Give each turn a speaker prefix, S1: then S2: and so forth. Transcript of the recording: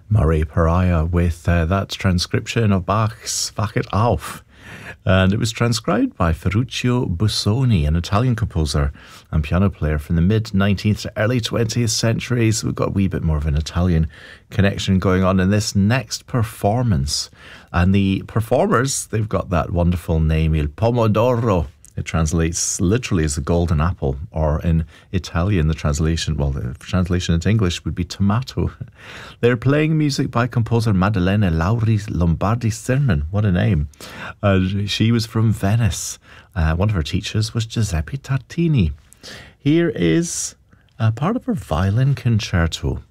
S1: Marie Pariah with that transcription of Bach's Wach it auf. And it was transcribed by Ferruccio Busoni, an Italian composer and piano player from the mid-19th to early 20th century. So we've got a wee bit more of an Italian connection going on in this next performance. And the performers, they've got that wonderful name, Il Pomodoro. It translates literally as the golden apple, or in Italian, the translation into English would be tomato. They're playing music by composer Maddalena Lauri Lombardi Sirman. What a name. She was from Venice. One of her teachers was Giuseppe Tartini. Here is part of her violin concerto.